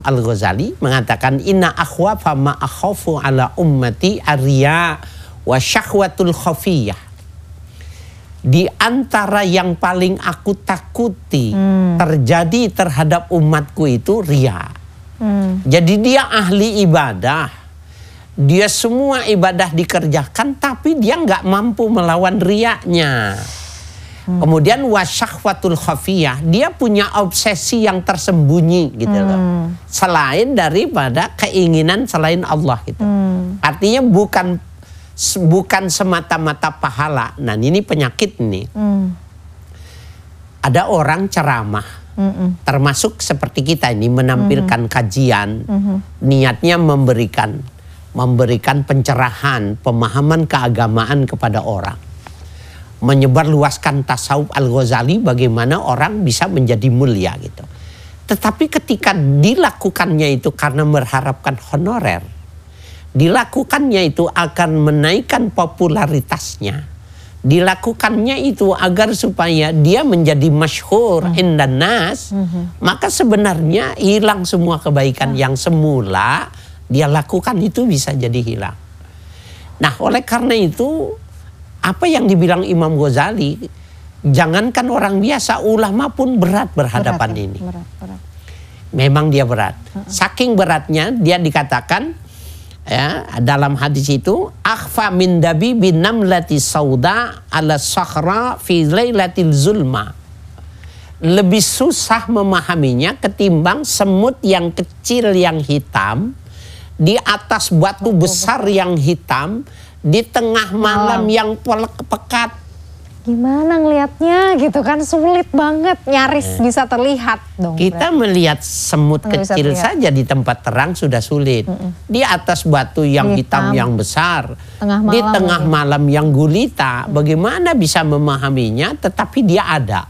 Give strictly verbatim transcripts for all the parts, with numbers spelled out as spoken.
Al-Ghazali mengatakan inna akhwafa ma akhafu ala ummati ar-riya wa syahwatul khafiyah. Di antara yang paling aku takuti hmm. terjadi terhadap umatku itu riya. Hmm. Jadi dia ahli ibadah, dia semua ibadah dikerjakan tapi dia nggak mampu melawan riyanya. Hmm. Kemudian wasyahwatul khafiyah, dia punya obsesi yang tersembunyi gitu hmm. loh. Selain daripada keinginan selain Allah gitu. Hmm. Artinya bukan bukan semata-mata pahala. Nah, ini penyakit nih. Hmm. Ada orang ceramah, hmm. termasuk seperti kita ini menampilkan hmm. kajian, hmm. niatnya memberikan memberikan pencerahan, pemahaman keagamaan kepada orang. Menyebarluaskan tasawuf Al-Ghazali bagaimana orang bisa menjadi mulia gitu. Tetapi ketika dilakukannya itu karena mengharapkan honorer, dilakukannya itu akan menaikkan popularitasnya, dilakukannya itu agar supaya dia menjadi masyhur hmm. indan nas, hmm. maka sebenarnya hilang semua kebaikan hmm. yang semula dia lakukan itu bisa jadi hilang. Nah, oleh karena itu apa yang dibilang Imam Ghazali, jangankan orang biasa, ulama pun berat berhadapan berat, ya? ini. Berat, berat. Memang dia berat. Uh -uh. Saking beratnya dia dikatakan ya dalam hadis itu, akhfa min dabi bin namlati sauda ala sakhra fi lailatil zulma. Lebih susah memahaminya ketimbang semut yang kecil yang hitam di atas batu besar yang hitam di tengah malam yang pekat. Gimana ngelihatnya gitu kan, sulit banget, nyaris eh. bisa terlihat dong. Kita berarti melihat semut Nggak kecil saja di tempat terang sudah sulit. Mm -mm. Di atas batu yang hitam, hitam yang besar, tengah di tengah lagi. malam yang gulita, mm. bagaimana bisa memahaminya tetapi dia ada.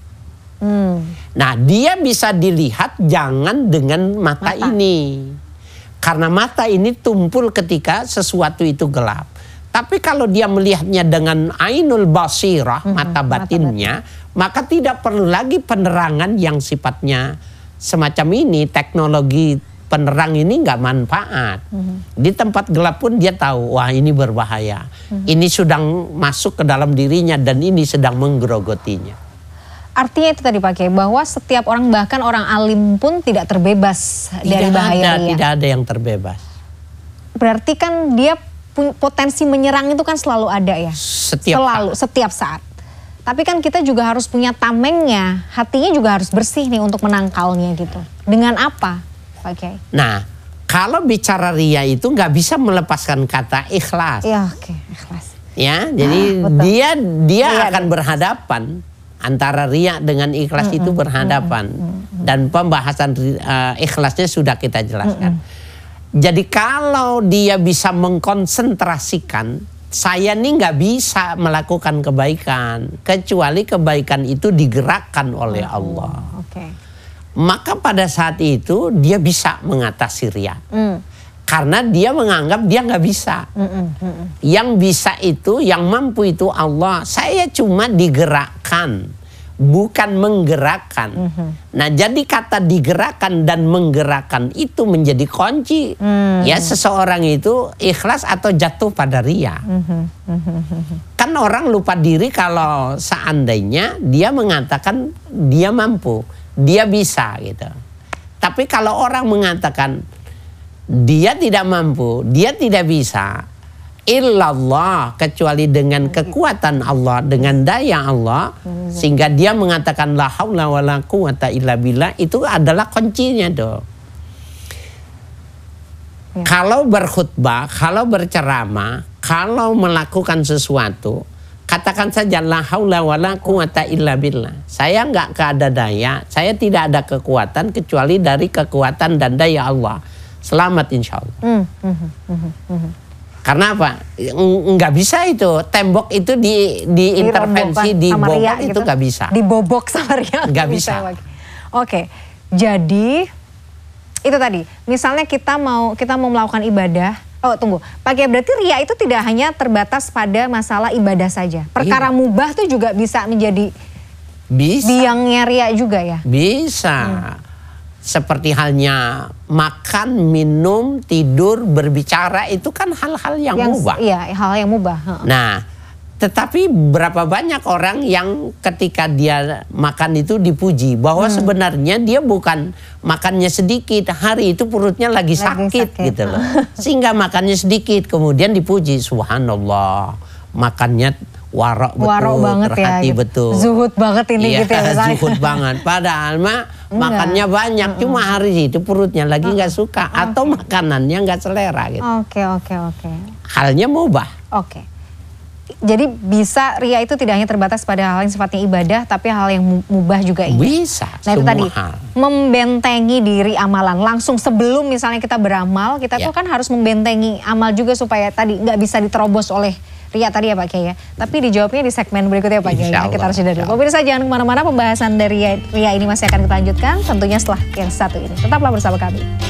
Mm. Nah, dia bisa dilihat jangan dengan mata, mata ini. Karena mata ini tumpul ketika sesuatu itu gelap. Tapi kalau dia melihatnya dengan ainul basirah, mm-hmm, mata batinnya, mata batin. maka tidak perlu lagi penerangan yang sifatnya semacam ini. Teknologi penerang ini nggak manfaat. Mm-hmm. Di tempat gelap pun dia tahu, wah ini berbahaya. Mm-hmm. Ini sedang masuk ke dalam dirinya dan ini sedang menggerogotinya. Artinya itu tadi Pak Kiai, bahwa setiap orang, bahkan orang alim pun tidak terbebas tidak dari bahaya ada, ria. Tidak ada yang terbebas. Berarti kan dia potensi menyerang itu kan selalu ada ya? Setiap selalu, saat. setiap saat. Tapi kan kita juga harus punya tamengnya, hatinya juga harus bersih nih untuk menangkalnya gitu. Dengan apa Pak Kiai? Nah, kalau bicara ria itu nggak bisa melepaskan kata ikhlas. Ya oke, okay. ikhlas. Ya, jadi ah, dia dia ya, akan ya. berhadapan. Antara riya dengan ikhlas mm -mm, itu berhadapan mm -mm, dan pembahasan uh, ikhlasnya sudah kita jelaskan. Mm -mm. Jadi kalau dia bisa mengkonsentrasikan, saya nih nggak bisa melakukan kebaikan kecuali kebaikan itu digerakkan oleh mm -hmm. Allah. Okay. Maka pada saat itu dia bisa mengatasi riya. Mm. Karena dia menganggap dia nggak bisa. Mm -mm, mm -mm. Yang bisa itu, yang mampu itu Allah. Saya cuma digerakkan, bukan menggerakkan. Mm -hmm. Nah, jadi kata digerakkan dan menggerakkan itu menjadi kunci. Mm. Ya, seseorang itu ikhlas atau jatuh pada riya. Mm -hmm. Mm -hmm. Kan orang lupa diri kalau seandainya dia mengatakan dia mampu, dia bisa gitu. Tapi kalau orang mengatakan dia tidak mampu, dia tidak bisa, illallah, kecuali dengan kekuatan Allah, dengan daya Allah, sehingga dia mengatakan la haula wala quwata illa billah, itu adalah kuncinya tuh. Ya. Kalau berkhutbah, kalau berceramah, kalau melakukan sesuatu, katakan saja la haula wala quwata illa billah. Saya nggak ada daya, saya tidak ada kekuatan kecuali dari kekuatan dan daya Allah. Selamat insya Allah. Mm, mm, mm, mm. Karena apa? Nggak bisa itu. Tembok itu di, di intervensi, dibobok itu gitu. Nggak bisa. Dibobok sama ria. Nggak bisa. bisa. Oke, jadi itu tadi. Misalnya kita mau kita mau melakukan ibadah. Oh tunggu, Pak Kiai, berarti ria itu tidak hanya terbatas pada masalah ibadah saja. Perkara iya. mubah tuh juga bisa menjadi bisa. biangnya ria juga ya? Bisa. Hmm. seperti halnya makan, minum, tidur, berbicara itu kan hal-hal yang, yang mubah. Iya, hal yang mubah. Nah, tetapi berapa banyak orang yang ketika dia makan itu dipuji bahwa hmm. sebenarnya dia bukan makannya sedikit, hari itu perutnya lagi, lagi sakit, sakit gitu loh. Sehingga makannya sedikit kemudian dipuji, subhanallah, makannya warok betul, warok banget terhati ya, gitu. betul. Zuhud banget ini iya, gitu ya. Zuhud banget. Padahal mah makannya banyak, mm-mm. cuma hari itu perutnya lagi nggak uh, suka okay. atau makanannya nggak selera gitu. Oke oke oke. Halnya mubah. Oke. Okay. Jadi bisa ria itu tidak hanya terbatas pada hal yang sifatnya ibadah, tapi hal yang mubah juga iya. Bisa. Nah itu tadi hal. membentengi diri amalan langsung sebelum misalnya kita beramal, kita ya. tuh kan harus membentengi amal juga supaya tadi nggak bisa diterobos oleh ria tadi ya Pak Kiai ya. Tapi dijawabnya di segmen berikutnya Pak Kiai. Kita harus jeda dulu. Pemirsa jangan kemana-mana, pembahasan dari ria ini masih akan kita lanjutkan tentunya setelah yang satu ini. Tetaplah bersama kami.